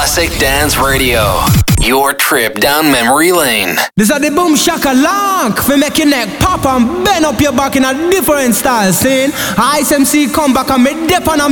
Classic Dance Radio. Your trip down memory lane. This is the boom shaka lock for make your neck pop and bend up your back in a different style. Saying Ice MC come back and me dip on a